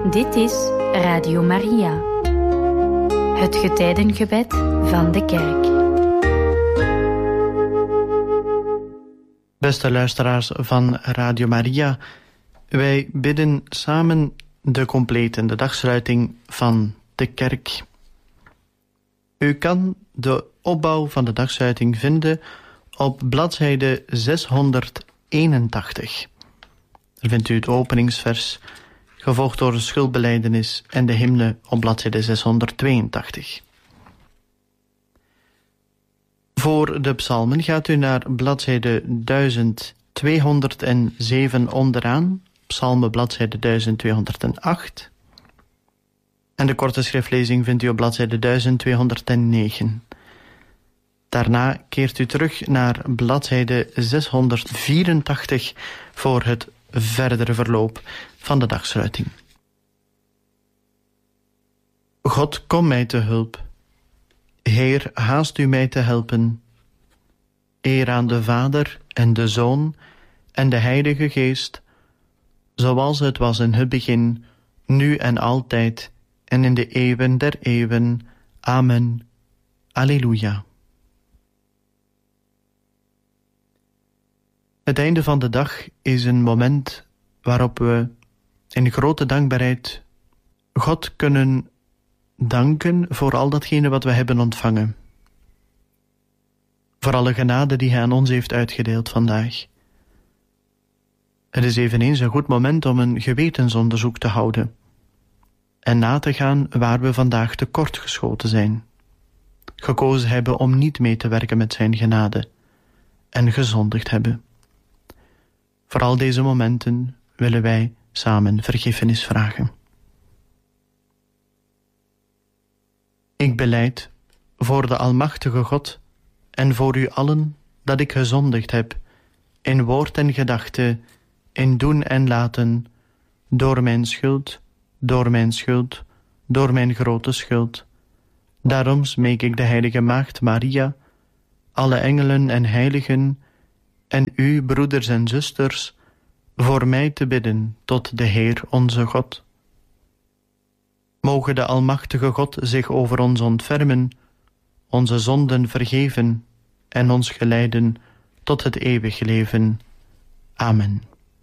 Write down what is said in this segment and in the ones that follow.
Dit is Radio Maria, het getijdengebed van de kerk. Beste luisteraars van Radio Maria, wij bidden samen de completende dagsluiting van de kerk. U kan de opbouw van de dagsluiting vinden op bladzijde 681. Daar vindt u het openingsvers, gevolgd door de schuldbelijdenis en de hymne op bladzijde 682. Voor de psalmen gaat u naar bladzijde 1207 onderaan, psalmen bladzijde 1208. En de korte schriftlezing vindt u op bladzijde 1209. Daarna keert u terug naar bladzijde 684 voor het verdere verloop van de dagsluiting. God, kom mij te hulp. Heer, haast u mij te helpen. Eer aan de Vader en de Zoon en de Heilige Geest, zoals het was in het begin, nu en altijd, en in de eeuwen der eeuwen. Amen. Alleluia. Het einde van de dag is een moment waarop we in grote dankbaarheid God kunnen danken voor al datgene wat we hebben ontvangen. Voor alle genade die Hij aan ons heeft uitgedeeld vandaag. Het is eveneens een goed moment om een gewetensonderzoek te houden en na te gaan waar we vandaag tekortgeschoten zijn, gekozen hebben om niet mee te werken met zijn genade en gezondigd hebben. Voor al deze momenten willen wij samen vergiffenis vragen. Ik belijd voor de Almachtige God en voor u allen dat ik gezondigd heb in woord en gedachte, in doen en laten, door mijn schuld, door mijn grote schuld. Daarom smeek ik de heilige Maagd Maria, alle engelen en heiligen en u, broeders en zusters, voor mij te bidden tot de Heer onze God. Moge de Almachtige God zich over ons ontfermen, onze zonden vergeven en ons geleiden tot het eeuwig leven. Amen.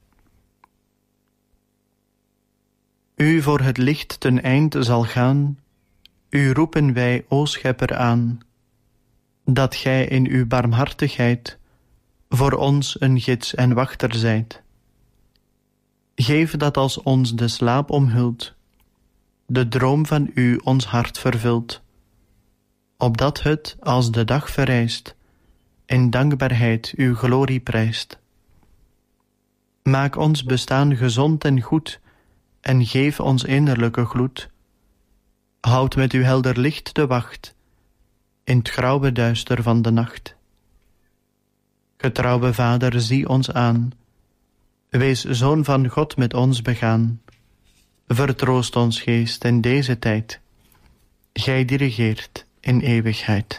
U voor het licht ten eind zal gaan, u roepen wij, o Schepper, aan, dat gij in uw barmhartigheid voor ons een gids en wachter zijt. Geef dat als ons de slaap omhult, de droom van u ons hart vervult, opdat het, als de dag verrijst, in dankbaarheid uw glorie prijst. Maak ons bestaan gezond en goed, en geef ons innerlijke gloed. Houd met uw helder licht de wacht, in het grauwe duister van de nacht. Getrouwe Vader, zie ons aan. Wees Zoon van God met ons begaan. Vertroost ons geest in deze tijd. Gij die regeert in eeuwigheid.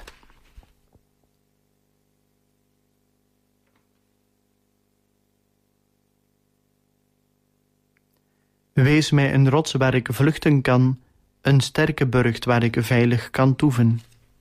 Wees mij een rots waar ik vluchten kan, een sterke burcht waar ik veilig kan toeven.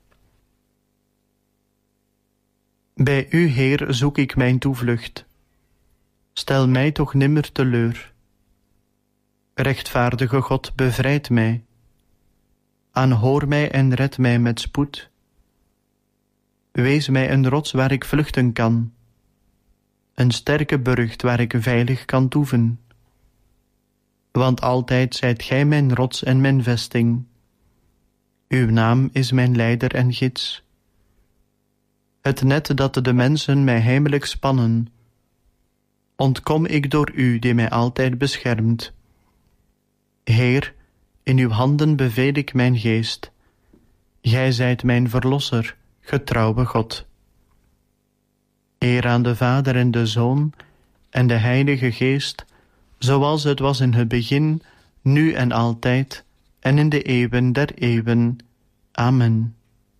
Bij u, Heer, zoek ik mijn toevlucht. Stel mij toch nimmer teleur. Rechtvaardige God, bevrijd mij. Aanhoor mij en red mij met spoed. Wees mij een rots waar ik vluchten kan, een sterke burcht waar ik veilig kan toeven. Want altijd zijt gij mijn rots en mijn vesting. Uw naam is mijn leider en gids. Het net dat de mensen mij heimelijk spannen, ontkom ik door u die mij altijd beschermt. Heer, in uw handen beveel ik mijn geest. Gij zijt mijn verlosser, getrouwe God. Eer aan de Vader en de Zoon en de Heilige Geest, zoals het was in het begin, nu en altijd, en in de eeuwen der eeuwen. Amen.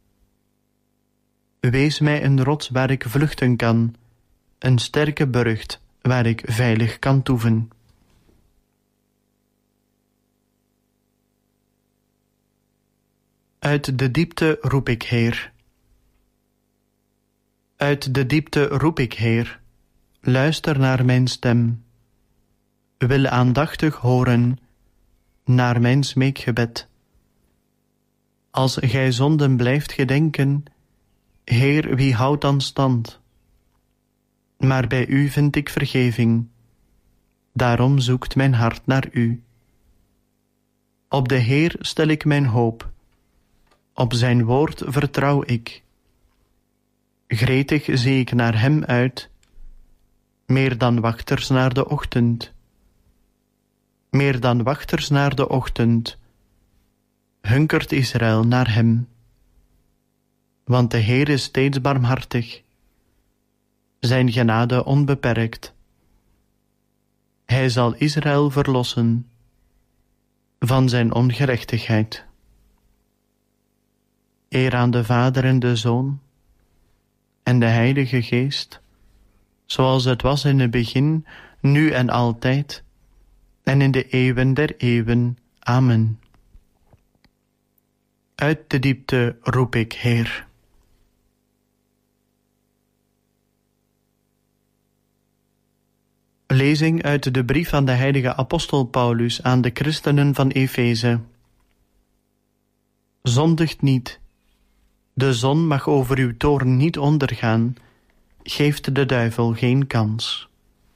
Wees mij een rots waar ik vluchten kan, een sterke burcht waar ik veilig kan toeven. Uit de diepte roep ik, Heer. Uit de diepte roep ik, Heer. Luister naar mijn stem. Wil aandachtig horen naar mijn smeekgebed. Als gij zonden blijft gedenken, Heer, wie houdt dan stand? Maar bij u vind ik vergeving. Daarom zoekt mijn hart naar u. Op de Heer stel ik mijn hoop. Op zijn woord vertrouw ik. Gretig zie ik naar hem uit, meer dan wachters naar de ochtend. Meer dan wachters naar de ochtend hunkert Israël naar hem. Want de Heer is steeds barmhartig, zijn genade onbeperkt. Hij zal Israël verlossen van zijn ongerechtigheid. Eer aan de Vader en de Zoon en de Heilige Geest, zoals het was in het begin, nu en altijd, en in de eeuwen der eeuwen. Amen. Uit de diepte roep ik, Heer. Lezing uit de brief van de heilige apostel Paulus aan de christenen van Efeze. Zondigt niet. De zon mag over uw toorn niet ondergaan. Geeft de duivel geen kans.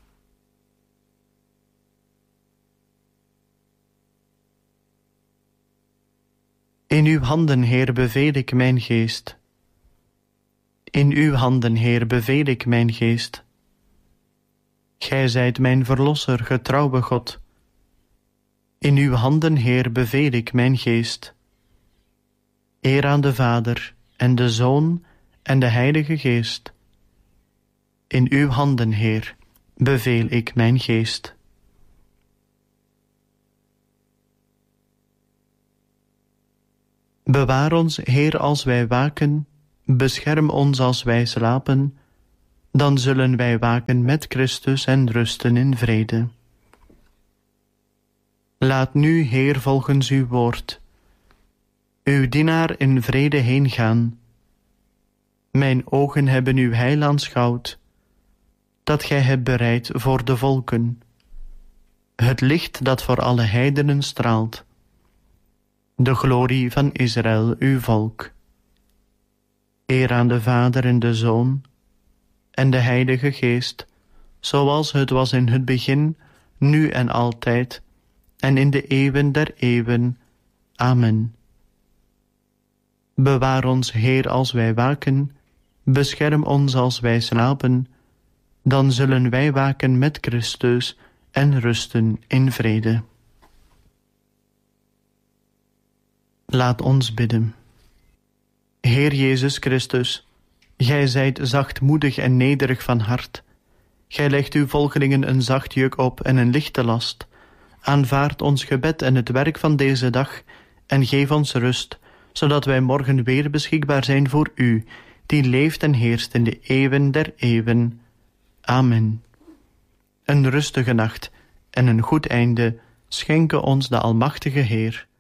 In uw handen, Heer, beveel ik mijn geest. In uw handen, Heer, beveel ik mijn geest. Gij zijt mijn verlosser, getrouwe God. In uw handen, Heer, beveel ik mijn geest. Eer aan de Vader en de Zoon en de Heilige Geest. In uw handen, Heer, beveel ik mijn geest. Bewaar ons, Heer, als wij waken, bescherm ons als wij slapen, dan zullen wij waken met Christus en rusten in vrede. Laat nu, Heer, volgens uw woord, uw dienaar in vrede heen gaan. Mijn ogen hebben uw heil aanschouwd, dat gij hebt bereid voor de volken, het licht dat voor alle heidenen straalt, de glorie van Israël, uw volk. Eer aan de Vader en de Zoon en de Heilige Geest, zoals het was in het begin, nu en altijd, en in de eeuwen der eeuwen. Amen. Bewaar ons, Heer, als wij waken, bescherm ons als wij slapen, dan zullen wij waken met Christus en rusten in vrede. Laat ons bidden. Heer Jezus Christus, gij zijt zachtmoedig en nederig van hart. Gij legt uw volgelingen een zacht juk op en een lichte last. Aanvaard ons gebed en het werk van deze dag en geef ons rust, zodat wij morgen weer beschikbaar zijn voor u, die leeft en heerst in de eeuwen der eeuwen. Amen. Een rustige nacht en een goed einde schenke ons de Almachtige Heer.